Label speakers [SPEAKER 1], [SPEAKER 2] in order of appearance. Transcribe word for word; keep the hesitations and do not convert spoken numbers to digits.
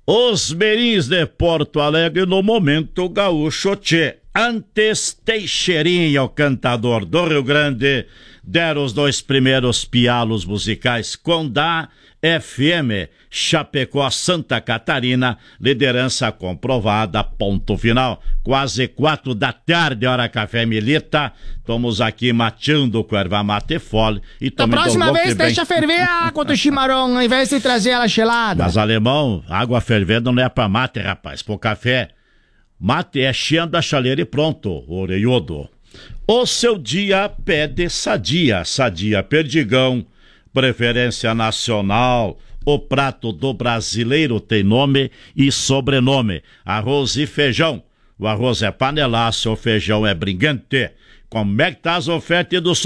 [SPEAKER 1] Os Merins de Porto Alegre no momento gaúcho tchê. Antes Teixeirinha, o cantador do Rio Grande, deram os dois primeiros pialos musicais com da F M, Chapecó, Santa Catarina, liderança comprovada, ponto final. Quase quatro da tarde, hora café milita, estamos aqui mateando com erva mate fole. E
[SPEAKER 2] da próxima vez deixa ferver a água do chimarrão, ao invés de trazer ela gelada.
[SPEAKER 1] Mas alemão, água fervendo não é pra mate, rapaz, pro café. Mate é cheando a chaleira e pronto, orelhudo. O seu dia pede sadia, sadia Perdigão, preferência nacional. O prato do brasileiro tem nome e sobrenome, arroz e feijão. O arroz é panelaço, o feijão é brinquente. Como é que tá as ofertas do